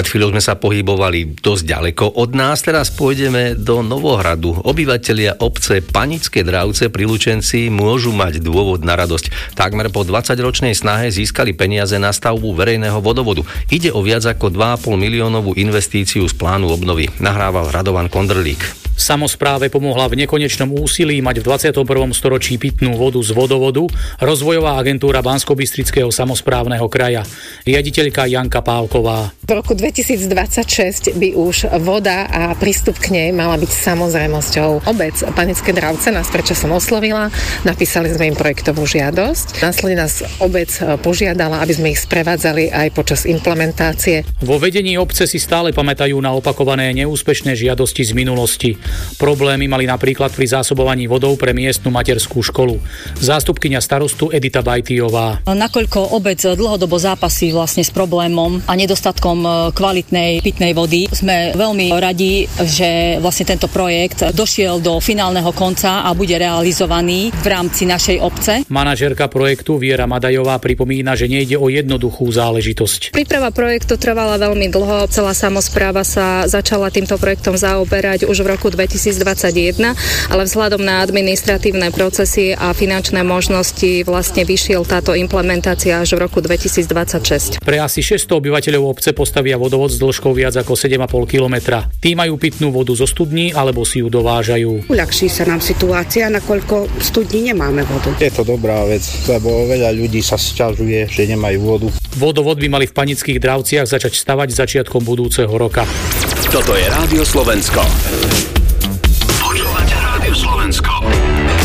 Pred chvíľou sme sa pohybovali dosť ďaleko od nás, teraz pôjdeme do Novohradu. Obyvatelia obce Panické Dravce pri Lučenci môžu mať dôvod na radosť. Takmer po 20-ročnej snahe získali peniaze na stavbu verejného vodovodu. Ide o viac ako 2,5 miliónovú investíciu z plánu obnovy. Nahrával Radovan Kondrlík. Samospráve pomohla v nekonečnom úsilí mať v 21. storočí pitnú vodu z vodovodu rozvojová agentúra Banskobystrického samosprávneho kraja. Riaditeľka Janka Pálková. V roku 2026 by už voda a prístup k nej mala byť samozrejmosťou. Obec Panické Dravce nás prečo som oslovila, napísali sme im projektovú žiadosť. Následne nás obec požiadala, aby sme ich sprevádzali aj počas implementácie. Vo vedení obce si stále pamätajú na opakované neúspešné žiadosti z minulosti. Problémy mali napríklad pri zásobovaní vodou pre miestnu materskú školu. Zástupkyňa starostu Edita Bajtíová. Nakoľko obec dlhodobo zápasí vlastne s problémom a nedostatkom kvalitnej pitnej vody, sme veľmi radi, že vlastne tento projekt došiel do finálneho konca a bude realizovaný v rámci našej obce. Manažérka projektu Viera Madajová pripomína, že nejde o jednoduchú záležitosť. Príprava projektu trvala veľmi dlho. Celá samospráva sa začala týmto projektom zaoberať už v roku 2021, ale vzhľadom na administratívne procesy a finančné možnosti vlastne vyšiel táto implementácia až v roku 2026. Pre asi 600 obyvateľov obce postavia vodovod s dĺžkou viac ako 7,5 kilometra. Tí majú pitnú vodu zo studní alebo si ju dovážajú. Uľahčí sa nám situácia, nakoľko v studni nemáme vodu. Je to dobrá vec, lebo veľa ľudí sa sťažuje, že nemajú vodu. Vodovod by mali v Panických Dravciach začať stavať začiatkom budúceho roka. Toto je Rádio Slovensko.